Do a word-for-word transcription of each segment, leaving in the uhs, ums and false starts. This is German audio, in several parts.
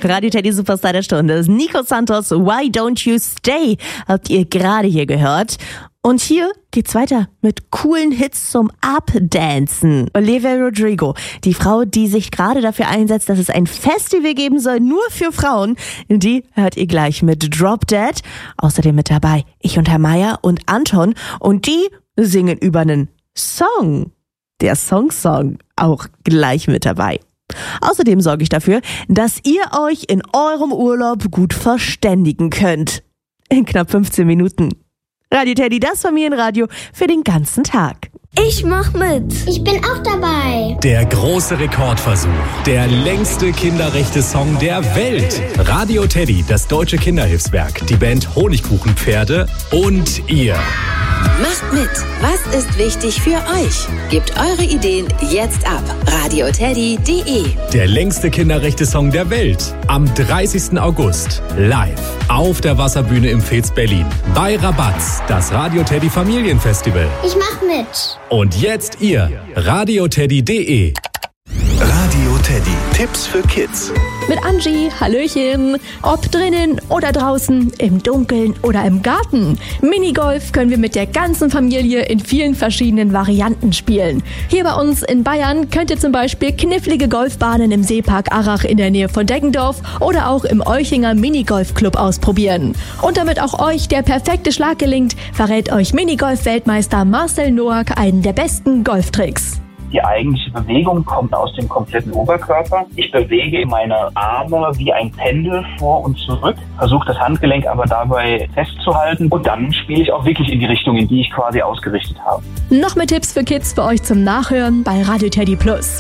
Radio Teddy Superstar der Stunde. Nico Santos, Why Don't You Stay, habt ihr gerade hier gehört. Und hier geht's weiter mit coolen Hits zum Updancen. Olivia Rodrigo, die Frau, die sich gerade dafür einsetzt, dass es ein Festival geben soll, nur für Frauen, die hört ihr gleich mit Drop Dead. Außerdem mit dabei ich und Herr Meier und Anton und die singen über einen Song. Der Song-Song auch gleich mit dabei. Außerdem sorge ich dafür, dass ihr euch in eurem Urlaub gut verständigen könnt. In knapp fünfzehn Minuten. Radio Teddy, das Familienradio für den ganzen Tag. Ich mach mit. Ich bin auch dabei. Der große Rekordversuch. Der längste Kinderrechte-Song der Welt. Radio Teddy, das deutsche Kinderhilfswerk, die Band Honigkuchenpferde und ihr. Macht mit. Was ist wichtig für euch? Gebt eure Ideen jetzt ab. radio teddy punkt de. Der längste Kinderrechte-Song der Welt. Am dreißigsten August. Live. Auf der Wasserbühne im Fez Berlin. Bei Rabatz. Das Radio Teddy Familienfestival. Ich mach mit. Und jetzt ihr. radio teddy punkt de. Radio Teddy. Tipps für Kids. Mit Angie, Hallöchen. Ob drinnen oder draußen, im Dunkeln oder im Garten. Minigolf können wir mit der ganzen Familie in vielen verschiedenen Varianten spielen. Hier bei uns in Bayern könnt ihr zum Beispiel knifflige Golfbahnen im Seepark Arach in der Nähe von Deggendorf oder auch im Euchinger Minigolfclub ausprobieren. Und damit auch euch der perfekte Schlag gelingt, verrät euch Minigolf-Weltmeister Marcel Noack einen der besten Golftricks. Die eigentliche Bewegung kommt aus dem kompletten Oberkörper. Ich bewege meine Arme wie ein Pendel vor und zurück, versuche das Handgelenk aber dabei festzuhalten und dann spiele ich auch wirklich in die Richtung, in die ich quasi ausgerichtet habe. Noch mehr Tipps für Kids für euch zum Nachhören bei Radio Teddy Plus.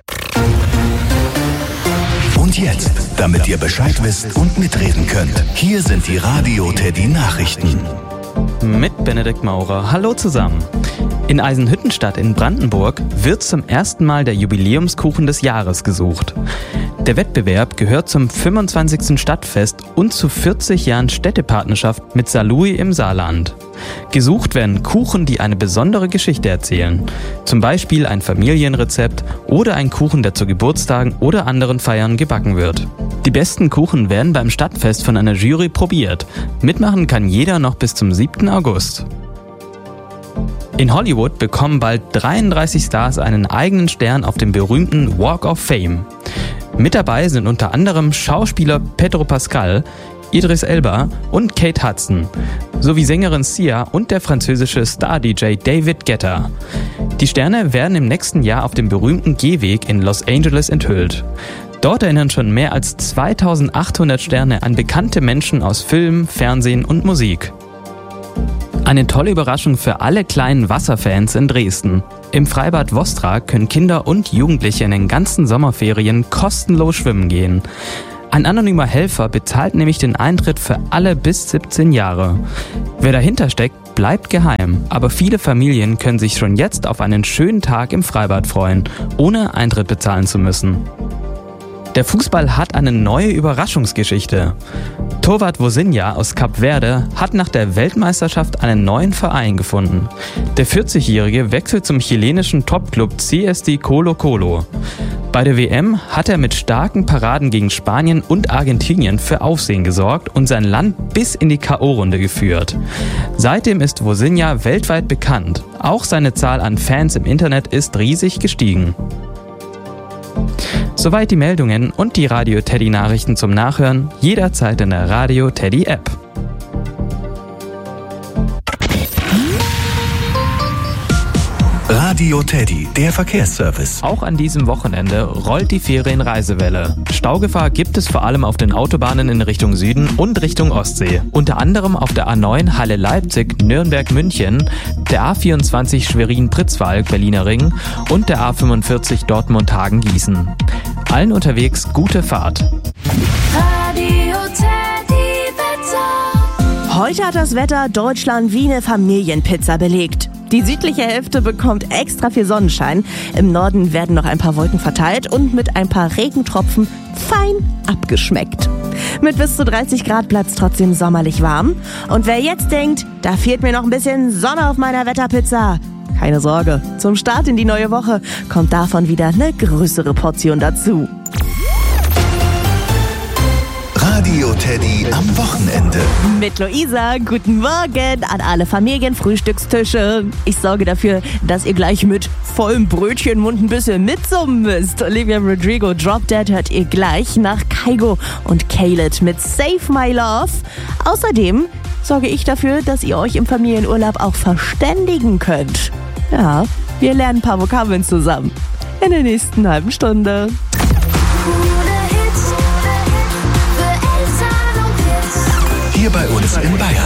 Und jetzt, damit ihr Bescheid wisst und mitreden könnt, hier sind die Radio Teddy Nachrichten. Mit Benedikt Maurer. Hallo zusammen. In Eisenhüttenstadt in Brandenburg wird zum ersten Mal der Jubiläumskuchen des Jahres gesucht. Der Wettbewerb gehört zum fünfundzwanzigsten Stadtfest und zu vierzig Jahren Städtepartnerschaft mit Saarlouis im Saarland. Gesucht werden Kuchen, die eine besondere Geschichte erzählen. Zum Beispiel ein Familienrezept oder ein Kuchen, der zu Geburtstagen oder anderen Feiern gebacken wird. Die besten Kuchen werden beim Stadtfest von einer Jury probiert. Mitmachen kann jeder noch bis zum siebten August. In Hollywood bekommen bald dreiunddreißig Stars einen eigenen Stern auf dem berühmten Walk of Fame. Mit dabei sind unter anderem Schauspieler Pedro Pascal, Idris Elba und Kate Hudson, sowie Sängerin Sia und der französische Star-D J David Guetta. Die Sterne werden im nächsten Jahr auf dem berühmten Gehweg in Los Angeles enthüllt. Dort erinnern schon mehr als zweitausendachthundert Sterne an bekannte Menschen aus Film, Fernsehen und Musik. Eine tolle Überraschung für alle kleinen Wasserfans in Dresden. Im Freibad Vostra können Kinder und Jugendliche in den ganzen Sommerferien kostenlos schwimmen gehen. Ein anonymer Helfer bezahlt nämlich den Eintritt für alle bis siebzehn Jahre. Wer dahinter steckt, bleibt geheim, aber viele Familien können sich schon jetzt auf einen schönen Tag im Freibad freuen, ohne Eintritt bezahlen zu müssen. Der Fußball hat eine neue Überraschungsgeschichte. Torwart Vozinha aus Kap Verde hat nach der Weltmeisterschaft einen neuen Verein gefunden. Der vierzigjährige wechselt zum chilenischen Topclub C S D Colo Colo. Bei der W M hat er mit starken Paraden gegen Spanien und Argentinien für Aufsehen gesorgt und sein Land bis in die K O-Runde geführt. Seitdem ist Vozinha weltweit bekannt. Auch seine Zahl an Fans im Internet ist riesig gestiegen. Soweit die Meldungen und die Radio Teddy Nachrichten zum Nachhören, jederzeit in der Radio Teddy App. Radio Teddy, der Verkehrsservice. Auch an diesem Wochenende rollt die Ferienreisewelle. Staugefahr gibt es vor allem auf den Autobahnen in Richtung Süden und Richtung Ostsee. Unter anderem auf der A neun Halle-Leipzig, Nürnberg-München, der A vierundzwanzig Schwerin-Pritzwalk, Berliner Ring und der A fünfundvierzig Dortmund-Hagen-Gießen. Allen unterwegs gute Fahrt. Radio Teddy Wetter. Heute hat das Wetter Deutschland wie eine Familienpizza belegt. Die südliche Hälfte bekommt extra viel Sonnenschein. Im Norden werden noch ein paar Wolken verteilt und mit ein paar Regentropfen fein abgeschmeckt. Mit bis zu dreißig Grad bleibt's trotzdem sommerlich warm. Und wer jetzt denkt, da fehlt mir noch ein bisschen Sonne auf meiner Wetterpizza, keine Sorge, zum Start in die neue Woche kommt davon wieder eine größere Portion dazu. Radio Teddy am Wochenende. Mit Luisa, guten Morgen an alle Familienfrühstückstische. Ich sorge dafür, dass ihr gleich mit vollem Brötchenmund ein bisschen mitsummen müsst. Olivia Rodrigo, Drop Dead hört ihr gleich nach Kygo und Khaled mit Save My Love. Außerdem sorge ich dafür, dass ihr euch im Familienurlaub auch verständigen könnt. Ja, wir lernen ein paar Vokabeln zusammen. In der nächsten halben Stunde. Hier bei uns in Bayern.